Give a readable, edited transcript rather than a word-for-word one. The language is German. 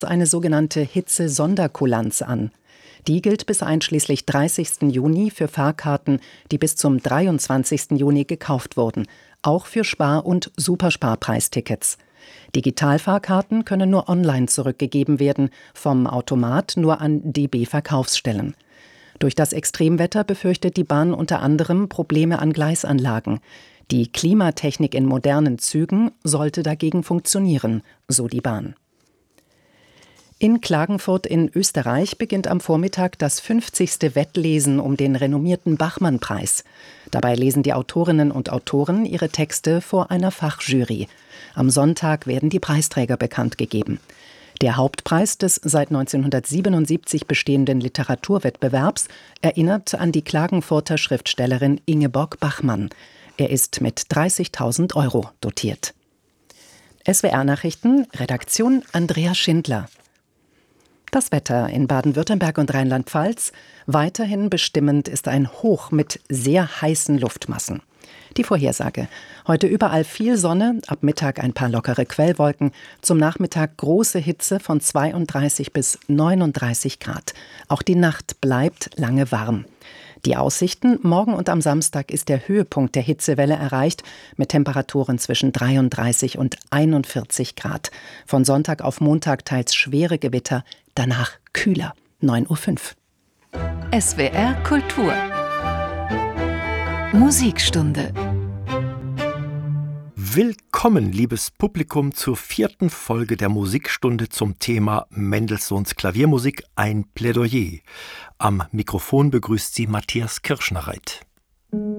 eine sogenannte Hitze-Sonderkulanz an. Die gilt bis einschließlich 30. Juni für Fahrkarten, die bis zum 23. Juni gekauft wurden, auch für Spar- und Supersparpreistickets. Digitalfahrkarten können nur online zurückgegeben werden, vom Automat nur an DB-Verkaufsstellen. Durch das Extremwetter befürchtet die Bahn unter anderem Probleme an Gleisanlagen. Die Klimatechnik in modernen Zügen sollte dagegen funktionieren, so die Bahn. In Klagenfurt in Österreich beginnt am Vormittag das 50. Wettlesen um den renommierten Bachmann-Preis. Dabei lesen die Autorinnen und Autoren ihre Texte vor einer Fachjury. Am Sonntag werden die Preisträger bekannt gegeben. Der Hauptpreis des seit 1977 bestehenden Literaturwettbewerbs erinnert an die Klagenfurter Schriftstellerin Ingeborg Bachmann. Er ist mit 30.000 € dotiert. SWR-Nachrichten, Redaktion Andrea Schindler. Das Wetter in Baden-Württemberg und Rheinland-Pfalz. Weiterhin bestimmend ist ein Hoch mit sehr heißen Luftmassen. Die Vorhersage. Heute überall viel Sonne, ab Mittag ein paar lockere Quellwolken, zum Nachmittag große Hitze von 32 bis 39 Grad. Auch die Nacht bleibt lange warm. Die Aussichten: Morgen und am Samstag ist der Höhepunkt der Hitzewelle erreicht, mit Temperaturen zwischen 33 und 41 Grad. Von Sonntag auf Montag teils schwere Gewitter, danach kühler. 9:05 Uhr. SWR Kultur Musikstunde. Willkommen, liebes Publikum, zur 4. Folge der Musikstunde zum Thema Mendelssohns Klaviermusik, ein Plädoyer. Am Mikrofon begrüßt Sie Matthias Kirschnereit.